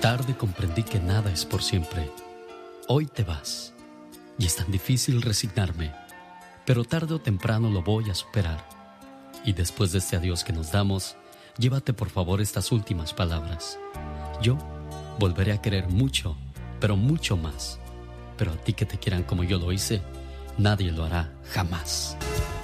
Tarde comprendí que nada es por siempre. Hoy te vas y es tan difícil resignarme, pero tarde o temprano lo voy a superar. Y después de este adiós que nos damos, llévate por favor estas últimas palabras. Yo volveré a querer mucho, pero mucho más. Pero a ti que te quieran como yo lo hice, nadie lo hará jamás.